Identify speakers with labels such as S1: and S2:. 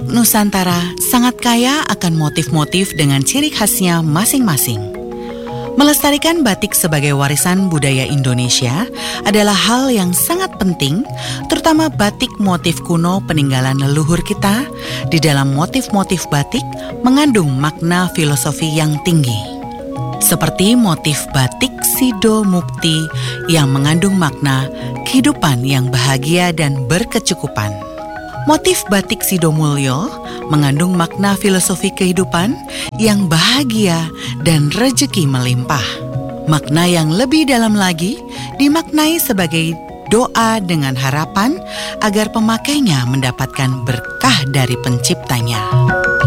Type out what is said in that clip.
S1: Nusantara sangat kaya akan motif-motif dengan ciri khasnya masing-masing. Melestarikan batik sebagai warisan budaya Indonesia adalah hal yang sangat penting, terutama batik motif kuno peninggalan leluhur kita. Di dalam motif-motif batik mengandung makna filosofi yang tinggi. Seperti motif batik Sido Mukti yang mengandung makna kehidupan yang bahagia dan berkecukupan. Motif batik Sidomulyo mengandung makna filosofi kehidupan yang bahagia dan rejeki melimpah. Makna yang lebih dalam lagi dimaknai sebagai doa dengan harapan agar pemakainya mendapatkan berkah dari penciptanya.